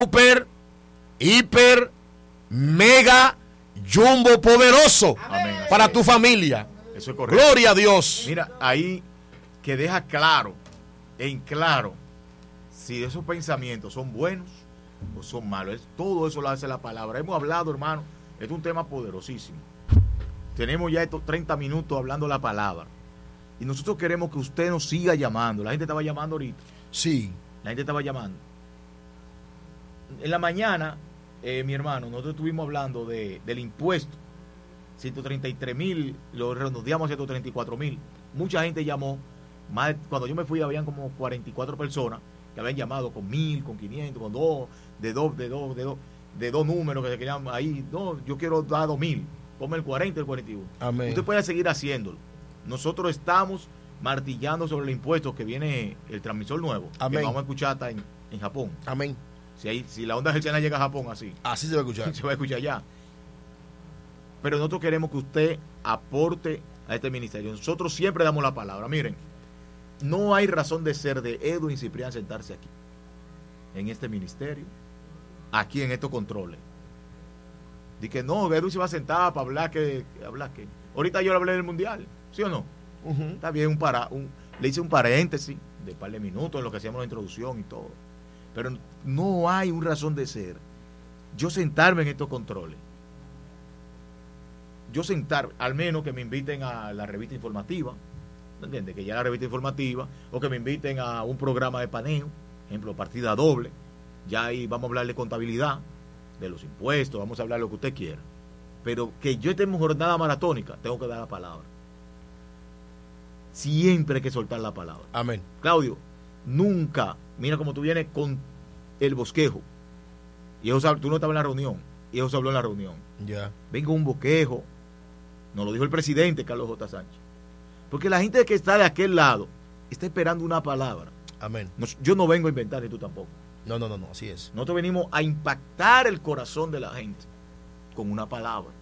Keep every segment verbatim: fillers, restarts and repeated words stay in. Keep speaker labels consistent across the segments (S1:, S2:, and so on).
S1: super, hiper, mega, jumbo poderoso. Amén. Para tu familia.
S2: Eso es correcto.
S1: Gloria a Dios.
S2: Mira, ahí que deja claro, en claro, si esos pensamientos son buenos o son malos. Es, todo eso lo hace la palabra. Hemos hablado, hermano, es un tema poderosísimo. Tenemos ya estos treinta minutos hablando la palabra. Y nosotros queremos que usted nos siga llamando. La gente estaba llamando ahorita.
S1: Sí.
S2: La gente estaba llamando. En la mañana, eh, mi hermano, nosotros estuvimos hablando de, del impuesto. ciento treinta y tres mil, lo redondeamos a ciento treinta y cuatro mil. Mucha gente llamó. Más, cuando yo me fui, habían como cuarenta y cuatro personas que habían llamado con mil, con quinientos, con dos, de dos, de dos, de dos, de dos números que se querían ahí. No, yo quiero dar dos mil. Ponme el cuarenta y el cuarenta y uno.
S1: Amén.
S2: Usted puede seguir haciéndolo. Nosotros estamos martillando sobre el impuesto que viene el transmisor nuevo.
S1: Amén.
S2: Que vamos a escuchar hasta en, en Japón.
S1: Amén.
S2: Si, hay, si la onda hertziana llega a Japón así.
S1: Así se va a escuchar.
S2: Se va a escuchar ya. Pero nosotros queremos que usted aporte a este ministerio. Nosotros siempre damos la palabra. Miren, no hay razón de ser de Edwin Ciprián sentarse aquí, en este ministerio, aquí en estos controles. Di que no, Edwin se va a sentar para hablar que, hablar que. Ahorita yo le hablé del mundial, ¿sí o no? Uh-huh. Está bien, un para, un, le hice un paréntesis de un par de minutos en lo que hacíamos la introducción y todo. Pero no hay una razón de ser yo sentarme en estos controles. Yo sentar, al menos que me inviten a la revista informativa, ¿me entiendes? Que ya la revista informativa, o que me inviten a un programa de paneo, ejemplo, partida doble, ya ahí vamos a hablar de contabilidad, de los impuestos, vamos a hablar de lo que usted quiera. Pero que yo esté en jornada maratónica, tengo que dar la palabra. Siempre hay que soltar la palabra.
S1: Amén.
S2: Claudio, nunca, mira cómo tú vienes con el bosquejo, y eso, tú no estabas en la reunión, y eso se habló en la reunión.
S1: Ya.
S2: Venga un bosquejo, nos lo dijo el presidente Carlos J. Sánchez. Porque la gente que está de aquel lado está esperando una palabra.
S1: Amén.
S2: No, yo no vengo a inventar y tú tampoco.
S1: No, no, no, no, así es.
S2: Nosotros venimos a impactar el corazón de la gente con una palabra.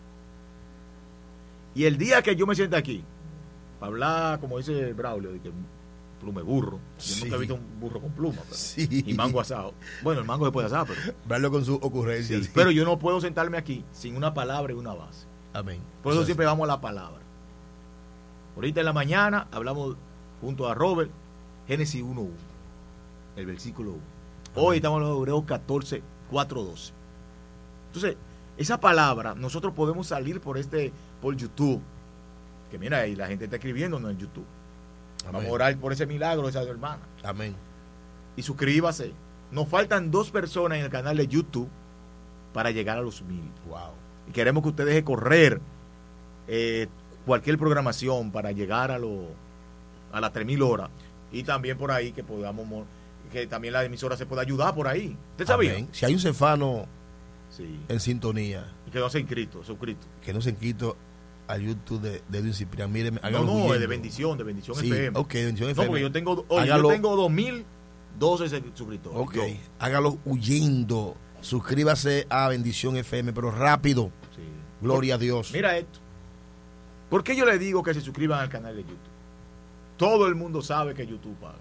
S2: Y el día que yo me siente aquí, para hablar, como dice Braulio, de que plume burro. Yo sí. Nunca he visto un burro con pluma. Pero,
S1: sí.
S2: Y mango asado. Bueno, el mango se puede asar, pero...
S1: Verlo con su ocurrencia.
S2: Sí, sí. Pero yo no puedo sentarme aquí sin una palabra y una base.
S1: Amén.
S2: Por eso, eso siempre vamos a la palabra. Ahorita en la mañana hablamos junto a Robert, Génesis uno uno, el versículo uno. Amén. Hoy estamos en Hebreos catorce, cuatro, doce. Entonces, esa palabra, nosotros podemos salir por este, por YouTube, que mira, ahí la gente está escribiéndonos en YouTube. Amén. Vamos a orar por ese milagro de esa hermana.
S1: Amén.
S2: Y suscríbase. Nos faltan dos personas en el canal de YouTube para llegar a los mil.
S1: Wow.
S2: Y queremos que usted deje correr eh, cualquier programación para llegar a lo, a las tres mil horas. Y también por ahí que podamos, que también la emisora se pueda ayudar por ahí. ¿Usted sabía?
S1: Amén. Si hay un cefano
S2: sí.
S1: en sintonía.
S2: Y que no se ha inscrito, suscrito.
S1: Que no se ha inscrito al YouTube de, de Edwin Ciprián. Mire,
S2: no, no, es de bendición, de bendición
S1: sí,
S2: F M.
S1: Ok, bendición F M.
S2: No, porque yo tengo, oye, yo tengo dos mil doce suscriptores.
S1: Ok,
S2: yo.
S1: Hágalo huyendo. Suscríbase a Bendición F M, pero rápido.
S2: Sí.
S1: Gloria
S2: Por,
S1: a Dios.
S2: Mira esto. ¿Por qué yo le digo que se suscriban al canal de YouTube? Todo el mundo sabe que YouTube paga.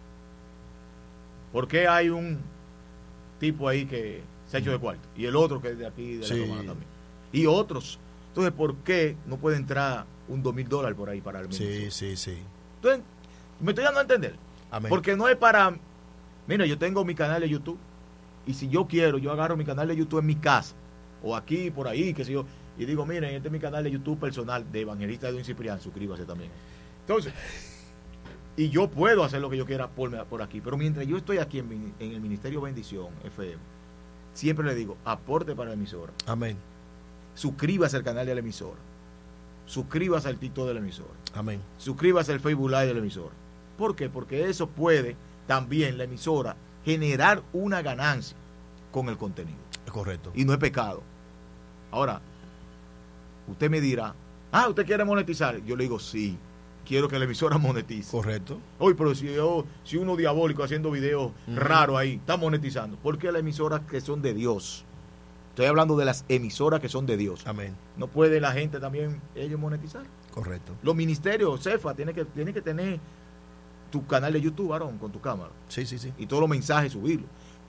S2: ¿Por qué hay un tipo ahí que se ha hecho de cuarto? Y el otro que es de aquí, de
S1: sí.
S2: la Romana también. Y otros. Entonces, ¿por qué no puede entrar un dos mil dólares por ahí para el mismo?
S1: Sí, sí, sí.
S2: Entonces, me estoy dando a entender.
S1: Amén.
S2: Porque no es para... Mira, yo tengo mi canal de YouTube. Y si yo quiero, yo agarro mi canal de YouTube en mi casa. O aquí, por ahí, qué sé yo. Y digo, miren, este es mi canal de YouTube personal de Evangelista Edwin Ciprián. Suscríbase también. Entonces, y yo puedo hacer lo que yo quiera por, por aquí. Pero mientras yo estoy aquí en, en el Ministerio Bendición F M, siempre le digo, aporte para la emisora.
S1: Amén.
S2: Suscríbase al canal de la emisora. Suscríbase al TikTok de la emisora.
S1: Amén.
S2: Suscríbase al Facebook Live de la emisora. ¿Por qué? Porque eso puede también la emisora generar una ganancia con el contenido.
S1: Es correcto.
S2: Y no es pecado. Ahora, usted me dirá, ah, ¿usted quiere monetizar? Yo le digo, sí, quiero que la emisora monetice.
S1: Correcto.
S2: Oye, pero si, yo, si uno diabólico haciendo videos uh-huh. raros ahí, está monetizando. Porque las emisoras que son de Dios. Estoy hablando de las emisoras que son de Dios.
S1: Amén.
S2: ¿No puede la gente también ellos monetizar?
S1: Correcto.
S2: Los ministerios, Cefa, tiene que, tiene que tener tu canal de YouTube, varón, con tu cámara.
S1: Sí, sí, sí.
S2: Y todos los mensajes subirlos.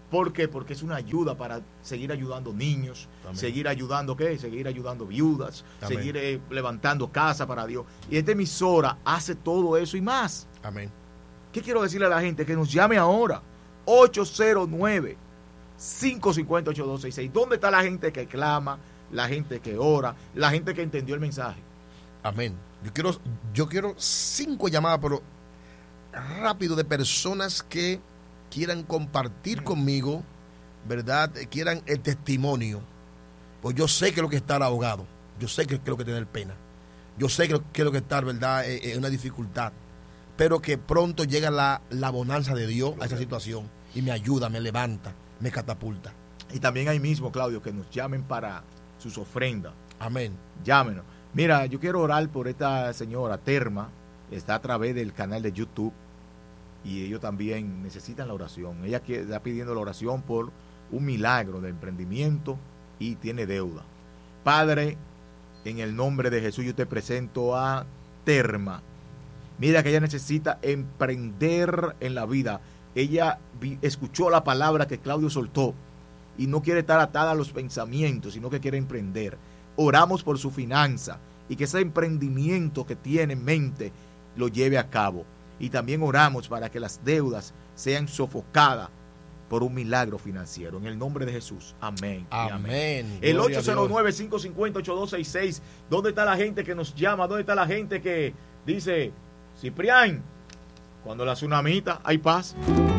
S2: ¿Por qué? Porque es una ayuda para seguir ayudando niños,
S1: Amén.
S2: seguir ayudando, ¿qué? Seguir ayudando viudas,
S1: Amén.
S2: seguir eh, levantando casa para Dios. Y esta emisora hace todo eso y más.
S1: Amén.
S2: ¿Qué quiero decirle a la gente? Que nos llame ahora. ocho cero nueve, cinco cinco cero, ocho dos seis seis. ¿Dónde está la gente que clama, la gente que ora, la gente que entendió el mensaje?
S1: Amén. Yo quiero, yo quiero cinco llamadas, pero rápido, de personas que quieran compartir conmigo, ¿verdad? Quieran el testimonio. Pues yo sé que es lo que es estar ahogado. Yo sé que es lo que es tener pena. Yo sé que es lo que es estar, ¿verdad? Es una dificultad. Pero que pronto llega la, la bonanza de Dios a esa situación y me ayuda, me levanta, me catapulta.
S2: Y también ahí mismo, Claudio, que nos llamen para sus ofrendas.
S1: Amén.
S2: Llámenos. Mira, yo quiero orar por esta señora Terma. Está a través del canal de YouTube. Y ellos también necesitan la oración. Ella está pidiendo la oración por un milagro de emprendimiento y tiene deuda. Padre, en el nombre de Jesús yo te presento a Terma. Mira que ella necesita emprender en la vida. Ella vi, escuchó la palabra que Claudio soltó y no quiere estar atada a los pensamientos, sino que quiere emprender. Oramos por su finanza y que ese emprendimiento que tiene en mente lo lleve a cabo. Y también oramos para que las deudas sean sofocadas por un milagro financiero. En el nombre de Jesús. Amén.
S1: Amén.
S2: amén. El ocho cero nueve, cinco cinco cero, ocho dos seis seis. ¿Dónde está la gente que nos llama? ¿Dónde está la gente que dice, Ciprián, cuando la tsunamita hay paz?